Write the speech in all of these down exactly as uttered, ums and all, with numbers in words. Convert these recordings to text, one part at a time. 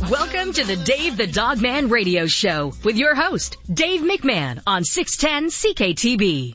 Welcome to the Dave the Dogman Radio Show with your host, Dave McMahon on six ten C K T B.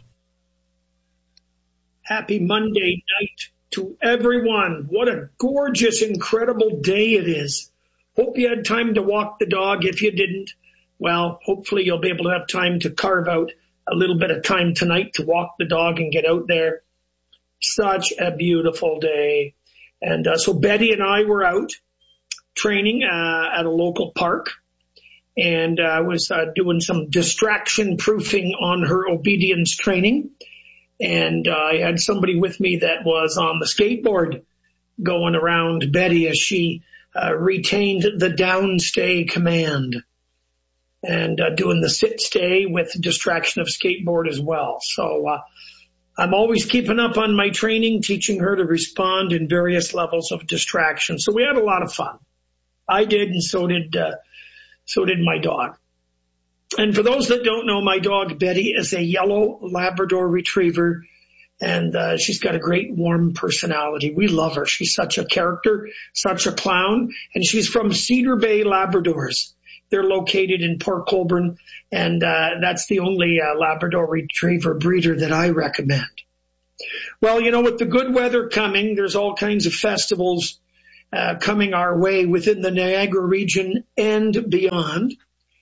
Happy Monday night to everyone. What a gorgeous, incredible day it is. Hope you had time to walk the dog. If you didn't, well, hopefully you'll be able to have time to carve out a little bit of time tonight to walk the dog and get out there. Such a beautiful day. And uh, so Betty and I were out training uh, at a local park, and I uh, was uh, doing some distraction proofing on her obedience training. And uh, I had somebody with me that was on the skateboard going around Betty as she uh, retained the downstay command, and uh, doing the sit stay with distraction of skateboard as well. So uh, I'm always keeping up on my training, teaching her to respond in various levels of distraction. So we had a lot of fun. I did, and so did uh, so did my dog. And for those that don't know, my dog Betty is a yellow Labrador Retriever, and uh, she's got a great warm personality. We love her. She's such a character, such a clown, and she's from Cedar Bay Labradors. They're located in Port Colborne, and uh, that's the only uh, Labrador Retriever breeder that I recommend. Well, you know, with the good weather coming, there's all kinds of festivals uh, coming our way within the Niagara region and beyond.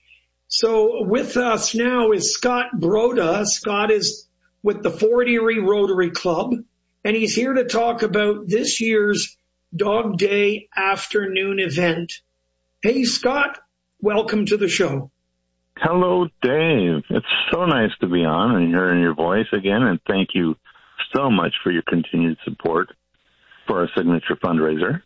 So with us now is Scott Broda. Scott is with the Fort Erie Rotary Club, and he's here to talk about this year's Dog Day afternoon event. Hey, Scott, welcome to the show. Hello, Dave. It's so nice to be on and hearing your voice again, and thank you so much for your continued support for our signature fundraiser.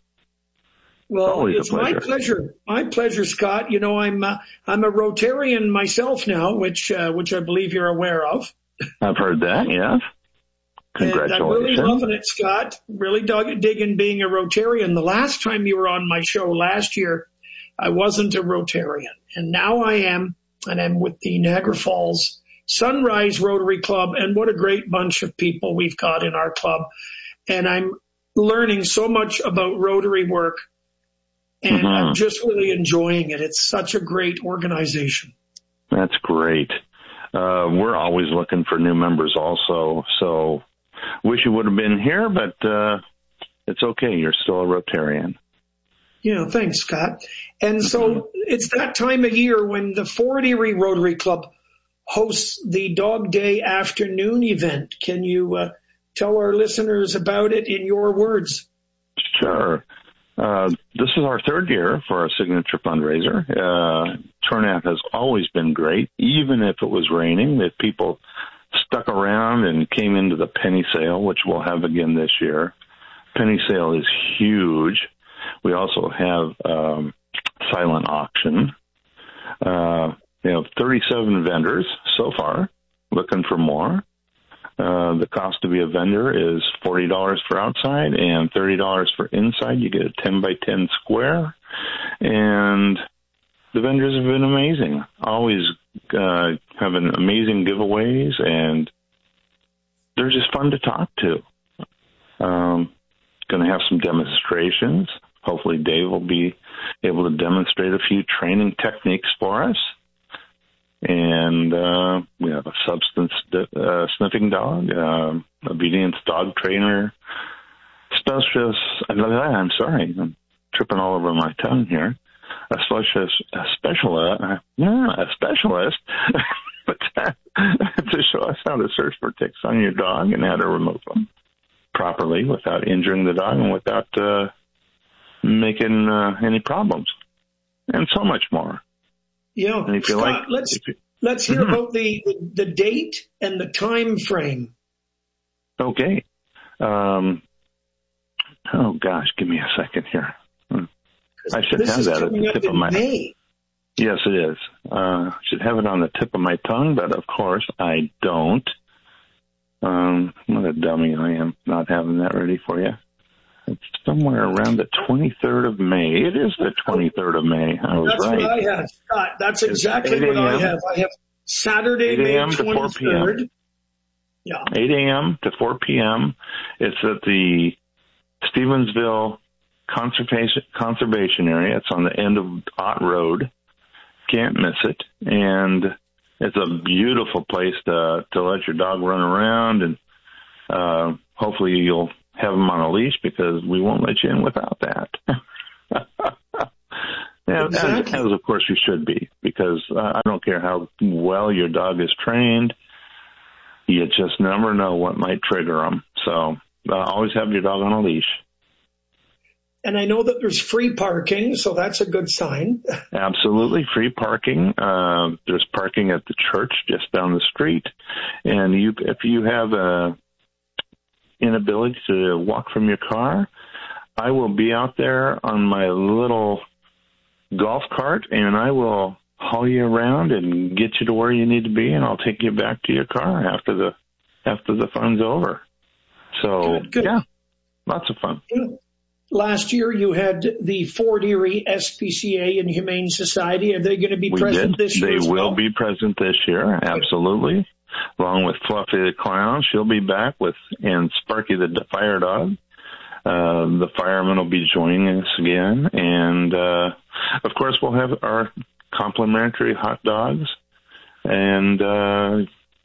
Well, it's, it's pleasure. my pleasure. My pleasure, Scott. You know, I'm uh, I'm a Rotarian myself now, which uh, which I believe you're aware of. I've heard that, yes. Congratulations. And I'm really loving it, Scott. Really dug, digging being a Rotarian. The last time you were on my show last year, I wasn't a Rotarian, and now I am, and I'm with the Niagara Falls Sunrise Rotary Club, and what a great bunch of people we've got in our club. And I'm learning so much about Rotary work. And mm-hmm. I'm just really enjoying it. It's such a great organization. That's great. Uh, we're always looking for new members also. So wish you would have been here, but uh, it's okay. You're still a Rotarian. Yeah, thanks, Scott. And so mm-hmm. it's that time of year when the Fort Erie Rotary Club hosts the Dog Day afternoon event. Can you uh, tell our listeners about it in your words? Sure. Uh, this is our third year for our signature fundraiser. Uh, turnout has always been great, even if it was raining. If people stuck around and came into the penny sale, which we'll have again this year. Penny sale is huge. We also have um, silent auction. Uh, we have thirty-seven vendors so far, looking for more. Uh, the cost to be a vendor is forty dollars for outside and thirty dollars for inside. You get a ten by ten square. And the vendors have been amazing. Always uh, having amazing giveaways, and they're just fun to talk to. Um, going to have some demonstrations. Hopefully Dave will be able to demonstrate a few training techniques for us. And uh, we have a substance uh, sniffing dog, uh, obedience dog trainer, specialist. I'm sorry, I'm tripping all over my tongue here. A specialist, a specialist, uh, yeah, a specialist, but to show us how to search for ticks on your dog and how to remove them properly without injuring the dog and without uh, making uh, any problems, and so much more. Yeah, and if you Scott, like, let's you, let's hear mm-hmm. about the, the the date and the time frame. Okay. Um, oh gosh, give me a second here. I should have that at the tip of my. May. Yes, it is. Uh, should have it on the tip of my tongue, but of course I don't. Um, what a dummy I am, not having that ready for you. It's somewhere around the twenty-third of May. It is the twenty-third of May. I was That's right. That's what I have, Scott. That's exactly what I have. I have Saturday, May twenty-third. Yeah. eight a.m. to four p.m. It's at the Stevensville conservation conservation area. It's on the end of Ott Road. Can't miss it. And it's a beautiful place to to let your dog run around, and uh, hopefully you'll have him on a leash, because we won't let you in without that. And, exactly. as, as of course you should be, because uh, I don't care how well your dog is trained, you just never know what might trigger them. So uh, always have your dog on a leash. And I know that there's free parking, so that's a good sign. Absolutely, free parking. Uh, there's parking at the church just down the street. And you, if you have a inability to walk from your car, I will be out there on my little golf cart, and I will haul you around and get you to where you need to be, and I'll take you back to your car after the after the fun's over. So, good, good. Yeah, lots of fun. Last year you had the Fort Erie S P C A and Humane Society. Are they going to be we present did. this year? They as will well? be present this year, absolutely. Along with Fluffy the Clown, she'll be back with, and Sparky the Fire Dog. Uh, the firemen will be joining us again, and uh, of course we'll have our complimentary hot dogs and uh,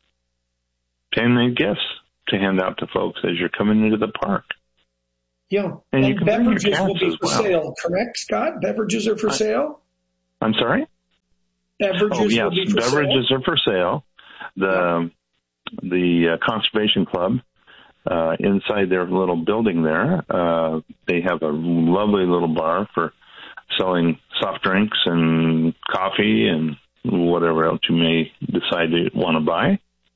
handmade gifts to hand out to folks as you're coming into the park. Yeah, and, and you can beverages will be for well. sale, correct, Scott? Beverages are for I, sale? I'm sorry? Beverages oh, yes, will be for beverages sale? are for sale. The, yeah. the uh, Conservation Club, Uh, inside their little building there, uh, they have a lovely little bar for selling soft drinks and coffee and whatever else you may decide to want to buy.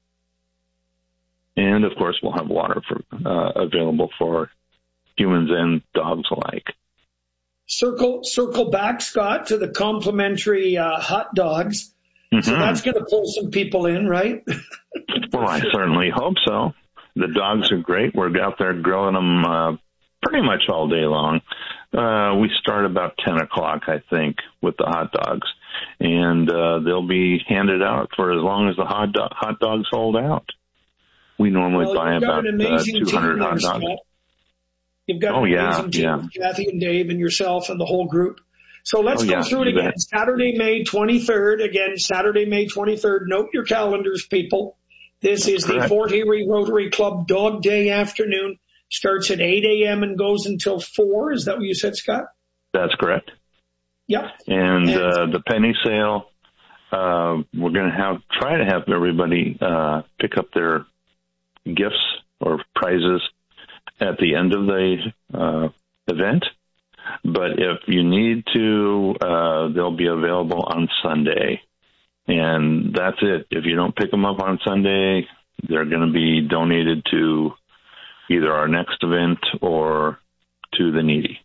And, of course, we'll have water for uh, available for humans and dogs alike. Circle circle back, Scott, to the complimentary uh, hot dogs. Mm-hmm. So that's going to pull some people in, right? Well, I certainly hope so. The dogs are great. We're out there grilling them uh, pretty much all day long. Uh, we start about ten o'clock, I think, with the hot dogs. And uh, they'll be handed out for as long as the hot, do- hot dogs sold out. We normally well, buy about uh, two hundred hot dogs. Scott. You've got oh, an yeah, amazing team yeah. with Kathy and Dave and yourself and the whole group. So let's oh, go yeah, through it again. Bet. Saturday, May twenty-third. Again, Saturday, May twenty-third. Note your calendars, people. This is the Fort Erie Rotary Club Dog Day afternoon. Starts at eight a.m. and goes until four. Is that what you said, Scott? That's correct. Yep. And, and uh, the penny sale, uh, we're going to have try to have everybody uh, pick up their gifts or prizes at the end of the uh, event. But if you need to, uh, they'll be available on Sunday. And that's it. If you don't pick them up on Sunday, they're going to be donated to either our next event or to the needy.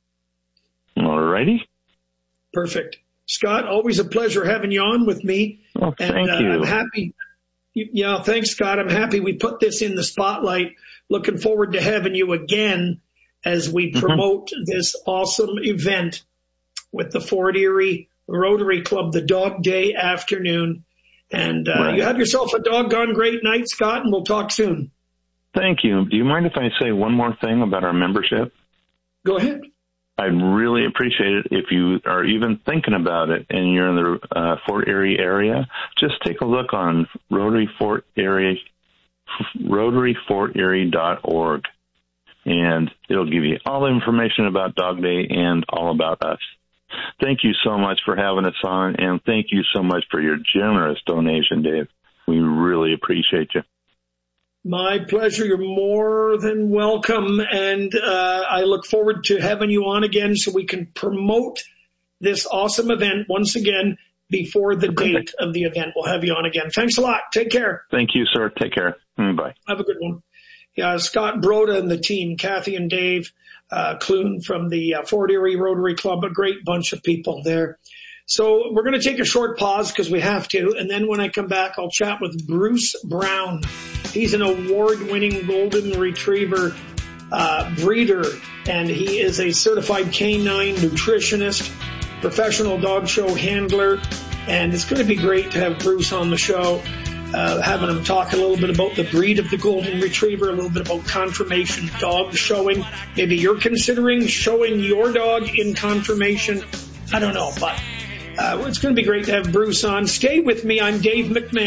All righty. Perfect. Scott, always a pleasure having you on with me. Oh, and, thank uh, you. I'm happy. Yeah, thanks, Scott. I'm happy we put this in the spotlight. Looking forward to having you again as we promote mm-hmm. this awesome event with the Fort Erie Rotary Club, the Dog Day afternoon. And uh, right. you have yourself a doggone great night, Scott, and we'll talk soon. Thank you. Do you mind if I say one more thing about our membership? Go ahead. I'd really appreciate it if you are even thinking about it and you're in the uh, Fort Erie area. Just take a look on Rotary Fort Erie, Rotary Fort Erie dot org, and it'll give you all the information about Dog Day and all about us. Thank you so much for having us on, and thank you so much for your generous donation, Dave. We really appreciate you. My pleasure. You're more than welcome, and uh, I look forward to having you on again so we can promote this awesome event once again before the date of the event. We'll have you on again. Thanks a lot. Take care. Thank you, sir. Take care. Bye. Have a good one. Yeah, Scott Broda and the team, Kathy and Dave uh, Clune from the uh, Fort Erie Rotary Club, a great bunch of people there. So we're going to take a short pause because we have to, and then when I come back, I'll chat with Bruce Brown. He's an award-winning golden retriever uh, breeder, and he is a certified canine nutritionist, professional dog show handler, and it's going to be great to have Bruce on the show. uh, having him talk a little bit about the breed of the Golden Retriever, a little bit about confirmation dog showing. Maybe you're considering showing your dog in confirmation. I don't know, but uh, it's going to be great to have Bruce on. Stay with me. I'm Dave McMahon.